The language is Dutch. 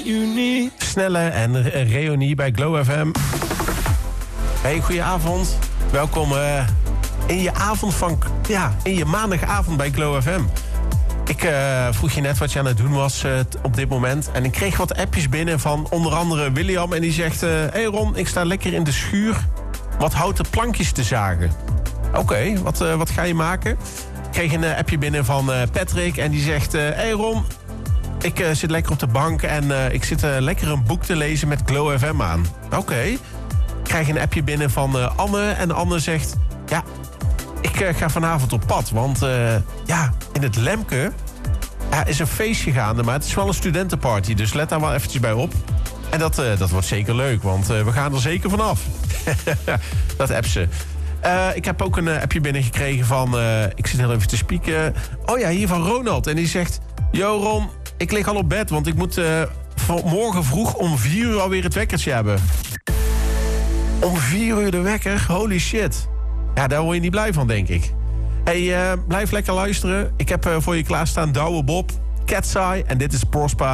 Snelle en Reonie bij Glow FM. Hey, goedenavond. Welkom in je avond in je maandagavond bij Glow FM. Ik vroeg je net wat je aan het doen was op dit moment. En ik kreeg wat appjes binnen van onder andere William. En die zegt, hey Ron, ik sta lekker in de schuur wat houten plankjes te zagen. Oké, wat ga je maken? Ik kreeg een appje binnen van Patrick en die zegt, hey Ron, ik zit lekker op de bank en ik zit lekker een boek te lezen met Glow FM aan. Oké. Ik krijg een appje binnen van Anne en Anne zegt, ja, ik ga vanavond op pad. Want in het Lemke is een feestje gaande, maar het is wel een studentenparty. Dus let daar wel eventjes bij op. En dat wordt zeker leuk, want we gaan er zeker vanaf. Dat app ze. Ik heb ook een appje binnengekregen van, ik zit heel even te spieken. Oh ja, hier van Ronald. En die zegt, yo Ron, ik lig al op bed, want ik moet morgen vroeg om 4 uur alweer het wekkertje hebben. Om 4 uur de wekker? Holy shit. Ja, daar word je niet blij van, denk ik. Hey, blijf lekker luisteren. Ik heb voor je klaarstaan Douwe Bob, Cat's Eye en dit is Prosper.